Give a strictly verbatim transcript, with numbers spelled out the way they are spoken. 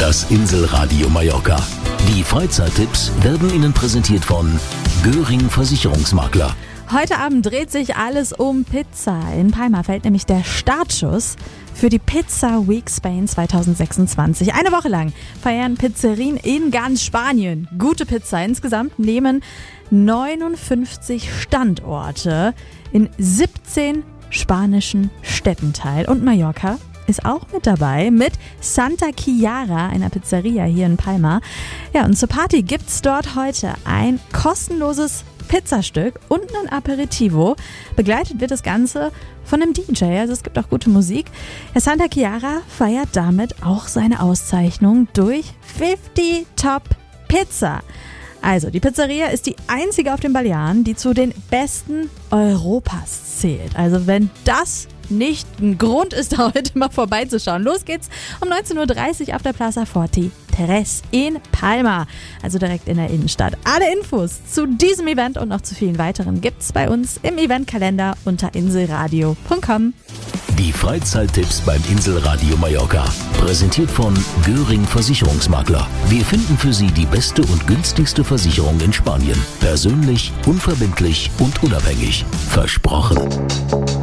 Das Inselradio Mallorca. Die Freizeittipps werden Ihnen präsentiert von Göring Versicherungsmakler. Heute Abend dreht sich alles um Pizza. In Palma fällt nämlich der Startschuss für die Pizza Week Spain zwanzig sechsundzwanzig. Eine Woche lang feiern Pizzerien in ganz Spanien gute Pizza. Insgesamt nehmen neunundfünfzig Standorte in siebzehn spanischen Städten teil. Und Mallorca ist auch mit dabei mit Santa Chiara, einer Pizzeria hier in Palma. Ja, und zur Party gibt's dort heute ein kostenloses Pizzastück und ein Aperitivo. Begleitet wird das Ganze von einem D J, also es gibt auch gute Musik. Ja, Santa Chiara feiert damit auch seine Auszeichnung durch fünfzig Top Pizza. Also, die Pizzeria ist die einzige auf den Balearen, die zu den besten Europas zählt. Also, wenn das nicht ein Grund ist, da heute mal vorbeizuschauen. Los geht's um neunzehn Uhr dreißig auf der Plaza Forti Tres in Palma, also direkt in der Innenstadt. Alle Infos zu diesem Event und noch zu vielen weiteren gibt's bei uns im Eventkalender unter inselradio punkt com. Die Freizeittipps beim Inselradio Mallorca. Präsentiert von Göring Versicherungsmakler. Wir finden für Sie die beste und günstigste Versicherung in Spanien. Persönlich, unverbindlich und unabhängig. Versprochen.